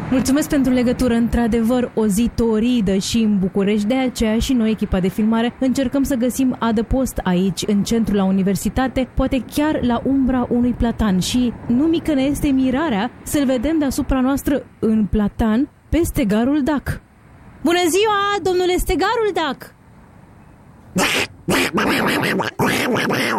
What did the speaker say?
Mulțumesc pentru legătură, într-adevăr o zi toridă și în București, de aceea și noi, echipa de filmare, încercăm să găsim adăpost aici, în centru, la universitate, poate chiar la umbra unui platan și nu mică ne este mirarea să-l vedem deasupra noastră în platan pe Stegarul Dac. Bună ziua, domnule Stegarul Dac!